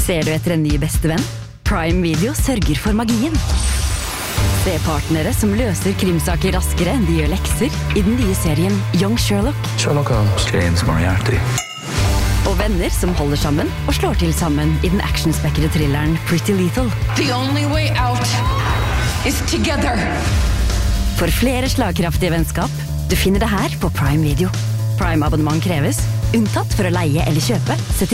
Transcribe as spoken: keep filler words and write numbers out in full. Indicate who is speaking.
Speaker 1: Ser du etter en ny bestevenn? Prime Video sørger for magien. Se partnere som løser krimsaker raskere enn de gjør lekser i den nye serien Young Sherlock.
Speaker 2: Sherlock Holmes. James Moriarty.
Speaker 1: Og venner som holder sammen og slår til sammen i den actionspekkede thrilleren Pretty Lethal.
Speaker 3: The only way out is together.
Speaker 1: For flere slagkraftige vennskap, du finner det her på Prime Video. Prime-abonnement kreves, unntatt for å leie eller kjøpe.